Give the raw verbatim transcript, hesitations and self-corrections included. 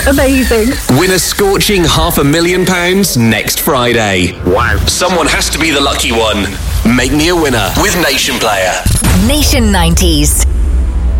Amazing. Win a scorching half a million pounds next Friday. Wow. Someone has to be the lucky one. Make me a winner with Nation Player. Nation nineties.